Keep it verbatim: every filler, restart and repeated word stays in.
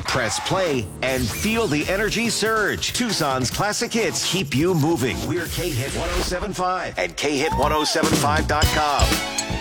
Press play and feel the energy surge. Tucson's classic hits keep you moving. We're K-Hit one oh seven point five and K Hit ten seventy-five dot com.